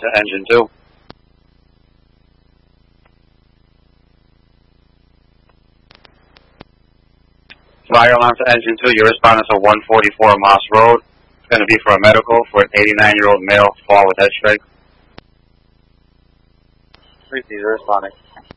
to engine 2. Fire alarm to engine 2. You're responding to 144 Moss Road. It's going to be for a medical for an 89-year-old male fall with head strike. 3 you're responding.